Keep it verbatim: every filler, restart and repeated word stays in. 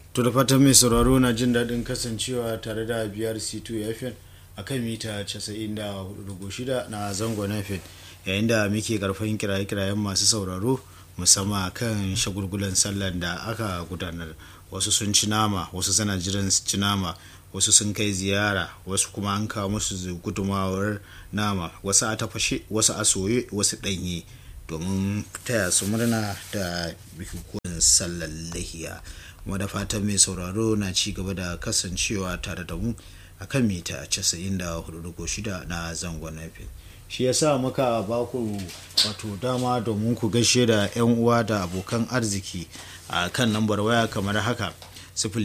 To da fatan mai sauraro na jin daɗin kasancewa tare da biyar C two F M a kan mita casa'in da hudu da digo shida na zangon F M, yayin da muke karfin kiraye-kirayen masu sauraro musamman kan shagulgulan sallar da aka gudanar. Wasu sun ci nama, wasu suna jiran su ci nama, wasu sun kai ziyara, wasu kuma an kawo musu gudumawar nama, wasu a tafashe, wasu a soye, wasu ɗanye, domin taya su murna da bukukuwan sallar lahiya. Kuma da fatan mai sauraro na ci gaba da kasancewa tare da mu a kan mita casa'in da hudu da digo shida na zangon F M. Shi yasa muka ba ku wato dama domin ku gaishe da 'yan uwa da abokan arziki a kan lambar waya kamar haka: sifili